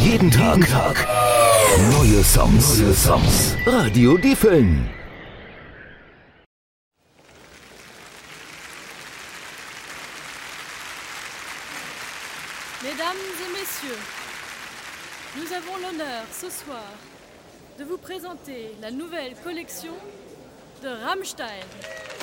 Jeden Tag. Neue Songs. Radio Diefeln. Mesdames et messieurs, nous avons l'honneur ce soir de vous présenter la nouvelle collection de Rammstein.